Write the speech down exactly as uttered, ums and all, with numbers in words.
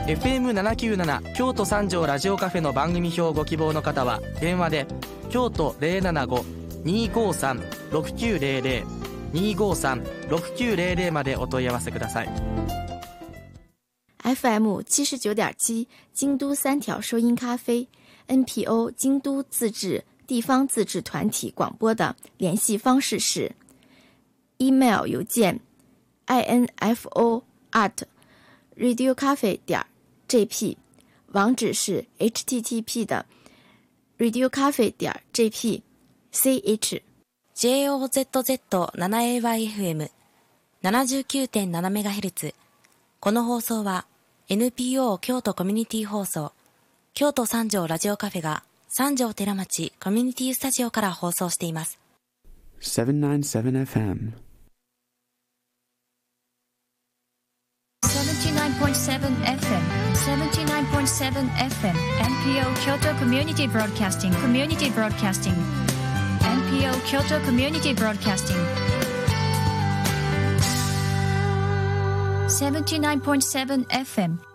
エフエムななきゅうなな 京都三条ラジオカフェの番組表をご希望の方は電話で京都 ゼロななご にーごーさん ろくきゅうゼロゼロ にーごーさん ろくきゅうゼロゼロまでお問い合わせください。 エフエム 七十九点七 京都三条收音咖啡 N P O 京都自治地方自治团体广播的联系方式是 email 邮件 info at radiocafe 点 jp， 网址是 http 的 radiocafe 点 jp ch ジェイオーゼットゼットセブンエーワイエフエムななじゅうきゅうてんななメガヘルツ。この放送は エヌピーオー 京都コミュニティ放送京都三条ラジオカフェが三条寺町コミュニティスタジオから放送しています。 セブンナインセブンエフエム seventy-nine point seven F M seventy-nine point seven F M N P O Kyoto Community Broadcasting Community Broadcasting N P O Kyoto Community Broadcasting seventy-nine point seven F M